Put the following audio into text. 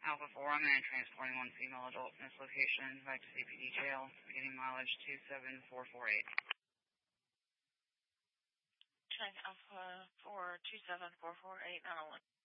Alpha 4, I'm in transporting one female adult in this location back to CPD jail, getting mileage 27448. Check Alpha 4 27448, 901.